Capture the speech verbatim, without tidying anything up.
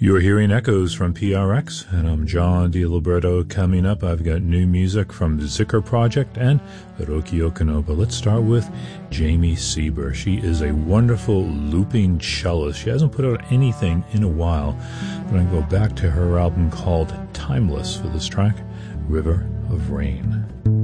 You're hearing Echoes from P R X, and I'm John DiLiberto. Coming up, I've got new music from the Zikr Project and Hiroki Okino. But let's start with Jamie Sieber. She is a wonderful looping cellist. She hasn't put out anything in a while, but I go back to her album called Timeless for this track, River of Rain.